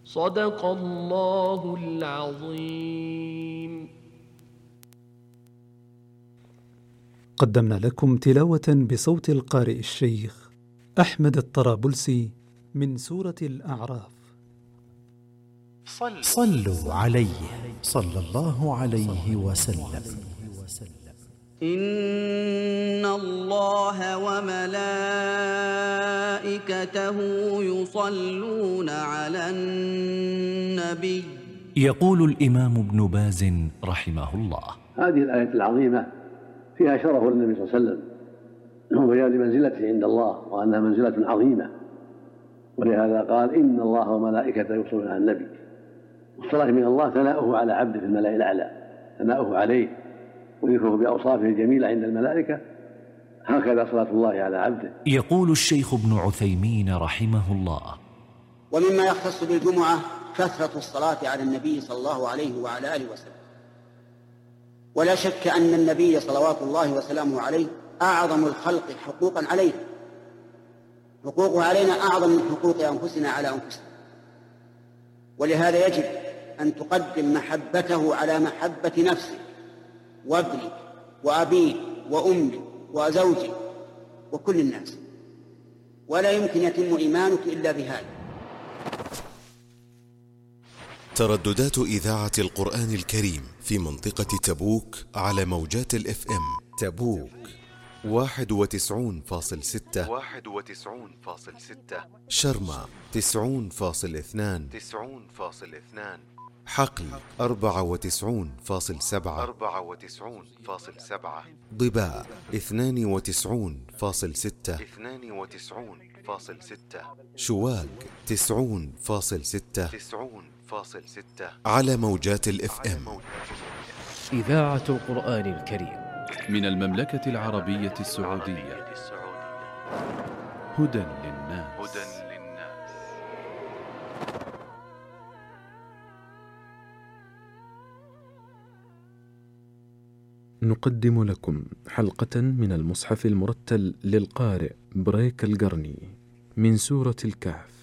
صدق الله العظيم. قدمنا لكم تلاوة بصوت القارئ الشيخ أحمد الطرابلسي من سورة الأعراف. صلوا عليه صلى الله عليه وسلم. إن الله وملائكته يصلون على النبي. يقول الإمام ابن باز رحمه الله: هذه الآية العظيمة فيها شرف للنبي صلى الله عليه وسلم وبيان منزلته عند الله وأنها منزلة عظيمة، ولهذا قال: إن الله وملائكته يصلون على النبي. والصلاة من الله ثناؤه على عبده في الملأ الأعلى، ثناؤه عليه وذكره بأوصافه الجميلة عند الملائكة، هكذا صلاة الله على عبده. يقول الشيخ ابن عثيمين رحمه الله: ومما يختص بالجمعة كثرة الصلاة على النبي صلى الله عليه وعلى آله وسلم. ولا شك أن النبي صلوات الله وسلامه عليه أعظم الخلق حقوقا عليه، حقوقه علينا أعظم من حقوق أنفسنا على أنفسنا، ولهذا يجب أن تقدم محبته على محبة نفسك وابنك وأبيك وأمك وزوجك وكل الناس، ولا يمكن يتم إيمانك إلا بهذا. ترددات إذاعة القرآن الكريم في منطقة تبوك على موجات الFM. تبوك 91.6، شرمة 90.2، حقل 94.7، ضباء 92.6، شواك 90.6 على موجات الFM. إذاعة القرآن الكريم من المملكة العربية السعودية. هدى للناس. نقدم لكم حلقة من المصحف المرتل للقارئ بريك القرني من سورة الكهف.